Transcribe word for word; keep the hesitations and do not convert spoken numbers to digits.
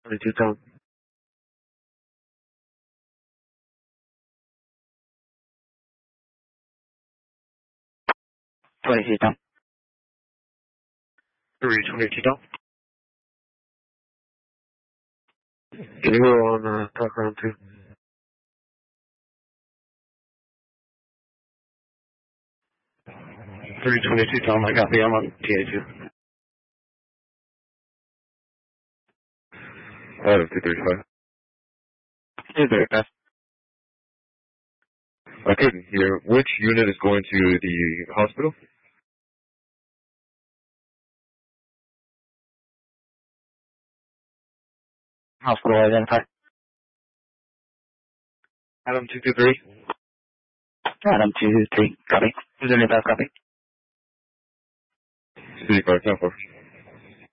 twenty-two Tom. twenty-two Tom. three twenty-two Tom. Can you go on uh, talk round two? three twenty-two Tom, I copy. I'm on T A two. Adam two thirty-five. two thirty-five. I couldn't hear. Which unit is going to the hospital? Hospital identified. Adam two two three. Adam two two three. Copy. Who's in your best copy? City Park, ten four.